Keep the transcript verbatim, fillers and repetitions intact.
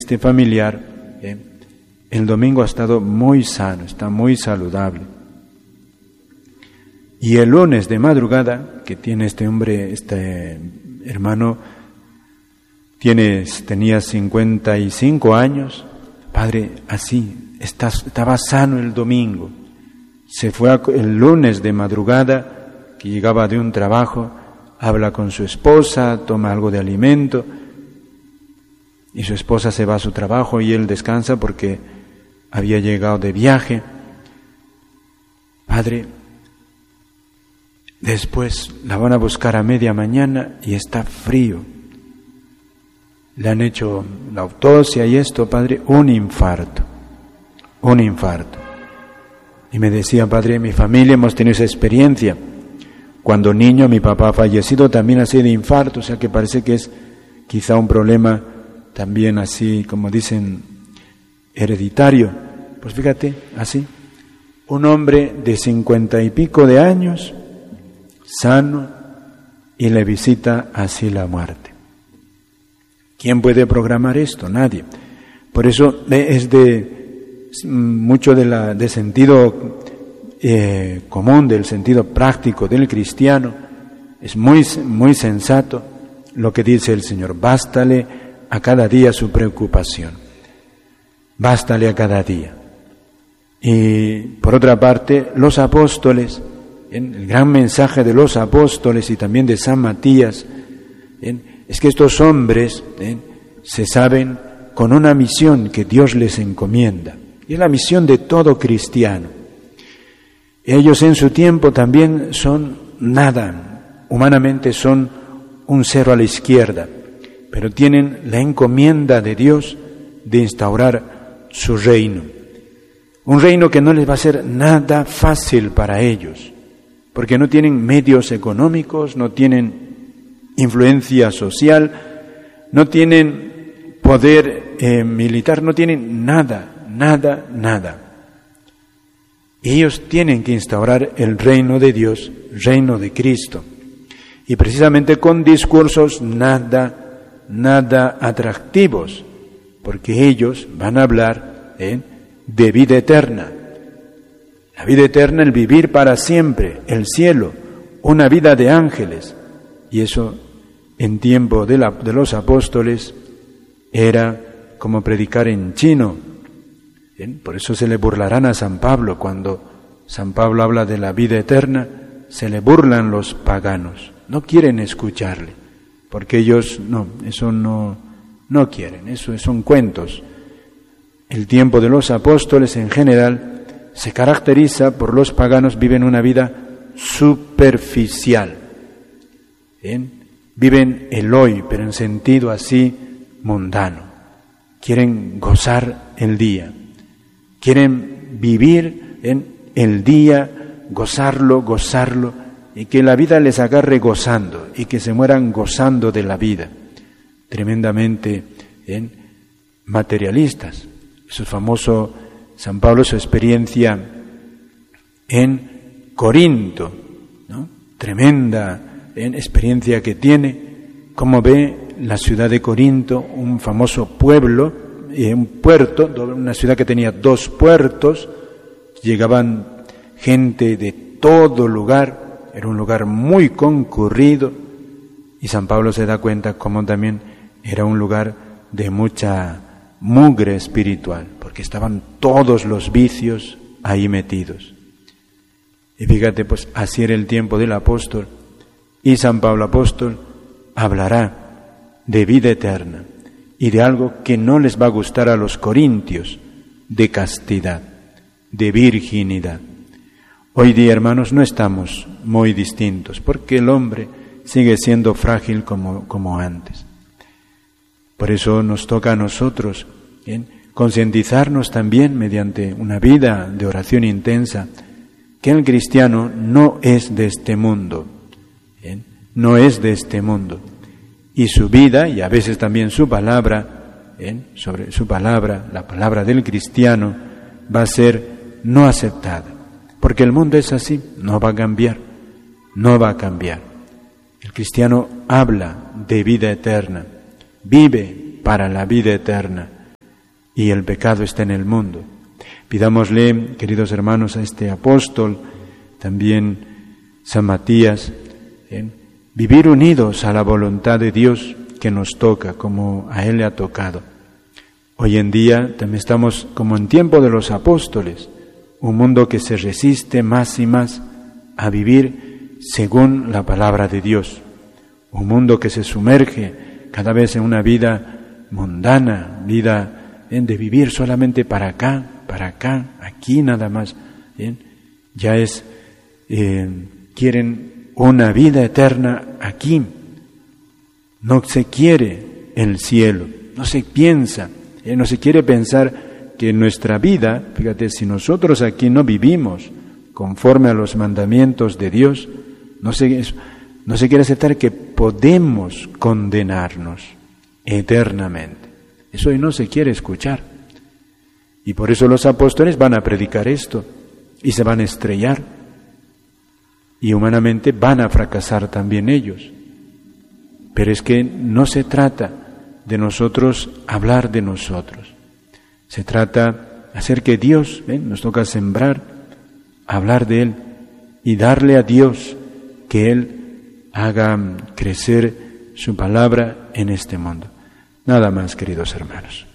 este familiar, ¿eh? el domingo ha estado muy sano, está muy saludable. Y el lunes de madrugada, que tiene este hombre, este hermano, tiene, tenía cincuenta y cinco años, padre, así, está, estaba sano el domingo. Se fue a, el lunes de madrugada, que llegaba de un trabajo, habla con su esposa, toma algo de alimento, y su esposa se va a su trabajo y él descansa porque había llegado de viaje. Padre, después la van a buscar a media mañana y está frío. Le han hecho la autopsia y esto, padre, un infarto, un infarto. Y me decía, padre, mi familia hemos tenido esa experiencia. Cuando niño mi papá ha fallecido también así de infarto, o sea que parece que es quizá un problema también así, como dicen, hereditario. Pues fíjate, así, un hombre de cincuenta y pico de años, sano, y le visita así la muerte. ¿Quién puede programar esto? Nadie. Por eso es de mucho de, la, de sentido eh, común, del sentido práctico del cristiano. Es muy, muy sensato lo que dice el Señor. Bástale a cada día su preocupación. Bástale a cada día. Y por otra parte, los apóstoles, ¿en? el gran mensaje de los apóstoles y también de San Matías, ¿en? es que estos hombres ¿eh? se saben con una misión que Dios les encomienda. Y es la misión de todo cristiano. Ellos en su tiempo también son nada, humanamente son un cero a la izquierda, pero tienen la encomienda de Dios de instaurar su reino. Un reino que no les va a ser nada fácil para ellos, porque no tienen medios económicos, no tienen influencia social, no tienen poder eh, militar, no tienen nada, nada, nada. Y ellos tienen que instaurar el reino de Dios, reino de Cristo. Y precisamente con discursos nada, nada atractivos, porque ellos van a hablar ¿eh? de vida eterna. La vida eterna, el vivir para siempre, el cielo, una vida de ángeles. Y eso en tiempo de, la, de los apóstoles era como predicar en chino. Bien, por eso se le burlarán a San Pablo. Cuando San Pablo habla de la vida eterna, se le burlan los paganos. No quieren escucharle, porque ellos no, eso no, no quieren, eso son cuentos. El tiempo de los apóstoles en general se caracteriza por los paganos viven una vida superficial. ¿Bien? Viven el hoy, pero en sentido así mundano. Quieren gozar el día. Quieren vivir en el día, gozarlo, gozarlo, y que la vida les agarre gozando, y que se mueran gozando de la vida. Tremendamente ¿eh? materialistas. Eso es famoso, San Pablo, su experiencia en Corinto, ¿no? Tremenda ¿eh? experiencia que tiene, cómo ve la ciudad de Corinto, un famoso pueblo, un puerto, una ciudad que tenía dos puertos, llegaban gente de todo lugar, era un lugar muy concurrido, y San Pablo se da cuenta cómo también era un lugar de mucha mugre espiritual, porque estaban todos los vicios ahí metidos. Y fíjate, pues así era el tiempo del apóstol, y San Pablo apóstol hablará de vida eterna y de algo que no les va a gustar a los corintios, de castidad, de virginidad. Hoy día, hermanos, no estamos muy distintos, porque el hombre sigue siendo frágil como, como antes. Por eso nos toca a nosotros ¿bien? concientizarnos también mediante una vida de oración intensa, que el cristiano no es de este mundo, ¿bien? no es de este mundo. Y su vida, y a veces también su palabra, ¿eh? sobre su palabra, la palabra del cristiano, va a ser no aceptada. Porque el mundo es así, no va a cambiar, no va a cambiar. El cristiano habla de vida eterna, vive para la vida eterna, y el pecado está en el mundo. Pidámosle, queridos hermanos, a este apóstol, también San Matías, ¿eh? vivir unidos a la voluntad de Dios que nos toca, como a Él le ha tocado. Hoy en día también estamos como en tiempo de los apóstoles, un mundo que se resiste más y más a vivir según la palabra de Dios, un mundo que se sumerge cada vez en una vida mundana, vida ¿eh? de vivir solamente para acá, para acá, aquí nada más. ¿Bien? Ya es, eh, quieren una vida eterna aquí. No se quiere el cielo, no se piensa, eh, no se quiere pensar que nuestra vida, fíjate, si nosotros aquí no vivimos conforme a los mandamientos de Dios, no se, no se quiere aceptar que podemos condenarnos eternamente. Eso hoy no se quiere escuchar. Y por eso los apóstoles van a predicar esto y se van a estrellar. Y humanamente van a fracasar también ellos. Pero es que no se trata de nosotros hablar de nosotros. Se trata de hacer que Dios, ¿eh? nos toca sembrar, hablar de Él y darle a Dios que Él haga crecer su palabra en este mundo. Nada más, queridos hermanos.